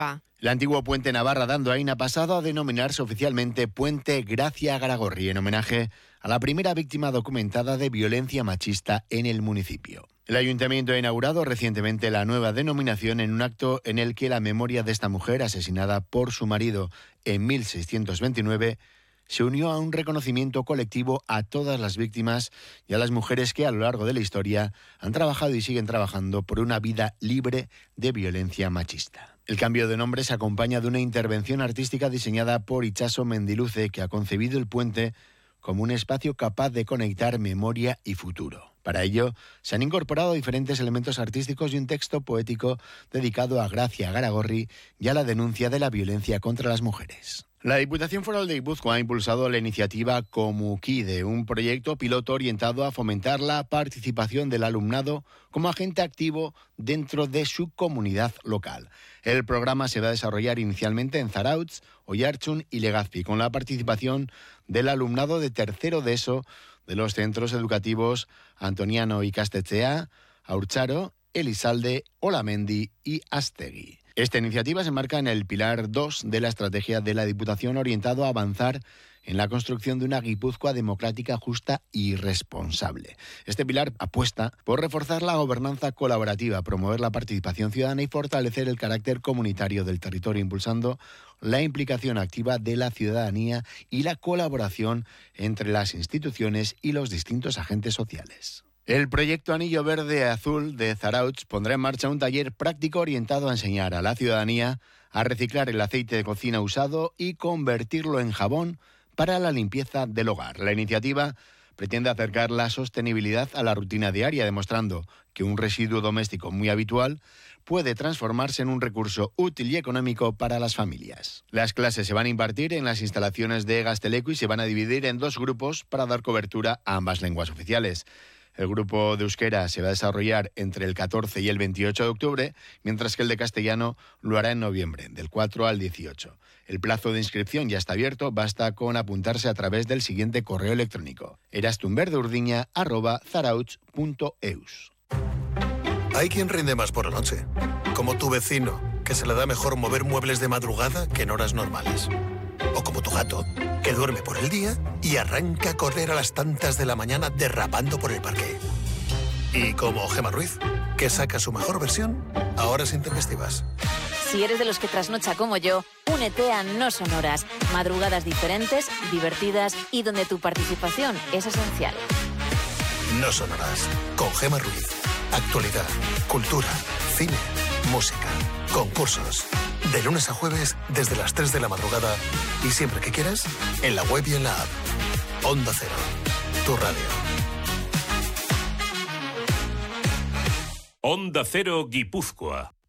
El antiguo puente Navarra de Andoain ha pasado a denominarse oficialmente Puente Gracia Garagorri, en homenaje a la primera víctima documentada de violencia machista en el municipio. El ayuntamiento ha inaugurado recientemente la nueva denominación en un acto en el que la memoria de esta mujer, asesinada por su marido en 1629, se unió a un reconocimiento colectivo a todas las víctimas y a las mujeres que a lo largo de la historia han trabajado y siguen trabajando por una vida libre de violencia machista. El cambio de nombre se acompaña de una intervención artística diseñada por Itxaso Mendiluce, que ha concebido el puente como un espacio capaz de conectar memoria y futuro. Para ello, se han incorporado diferentes elementos artísticos y un texto poético dedicado a Gracia Garagorri y a la denuncia de la violencia contra las mujeres. La Diputación Foral de Guipúzcoa ha impulsado la iniciativa Comukide, un proyecto piloto orientado a fomentar la participación del alumnado como agente activo dentro de su comunidad local. El programa se va a desarrollar inicialmente en Zarautz, Oiartzun y Legazpi, con la participación del alumnado de tercero de ESO de los centros educativos Antoniano Ikastetxea, Haurtzaro, Elizalde, Olamendi y Astegui. Esta iniciativa se enmarca en el pilar 2 de la estrategia de la Diputación, orientado a avanzar en la construcción de una Guipúzcoa democrática, justa y responsable. Este pilar apuesta por reforzar la gobernanza colaborativa, promover la participación ciudadana y fortalecer el carácter comunitario del territorio, impulsando la implicación activa de la ciudadanía y la colaboración entre las instituciones y los distintos agentes sociales. El proyecto Anillo Verde Azul de Zarautz pondrá en marcha un taller práctico orientado a enseñar a la ciudadanía a reciclar el aceite de cocina usado y convertirlo en jabón para la limpieza del hogar. La iniciativa pretende acercar la sostenibilidad a la rutina diaria, demostrando que un residuo doméstico muy habitual puede transformarse en un recurso útil y económico para las familias. Las clases se van a impartir en las instalaciones de Gaztelecu y se van a dividir en 2 grupos para dar cobertura a ambas lenguas oficiales. El grupo de euskera se va a desarrollar entre el 14 y el 28 de octubre, mientras que el de castellano lo hará en noviembre, del 4 al 18. El plazo de inscripción ya está abierto, basta con apuntarse a través del siguiente correo electrónico: erastunverdeurdiña@zarauch.eus. Hay quien rinde más por la noche, como tu vecino, que se le da mejor mover muebles de madrugada que en horas normales. O como tu gato, que duerme por el día y arranca a correr a las tantas de la mañana derrapando por el parque. Y como Gemma Ruiz, que saca su mejor versión a horas intempestivas. Si eres de los que trasnocha como yo, únete a No Sonoras. Madrugadas diferentes, divertidas y donde tu participación es esencial. No Sonoras, con Gemma Ruiz. Actualidad, cultura, cine, música, concursos. De lunes a jueves, desde las 3 de la madrugada y siempre que quieras, en la web y en la app. Onda Cero, tu radio. Onda Cero Guipúzcoa.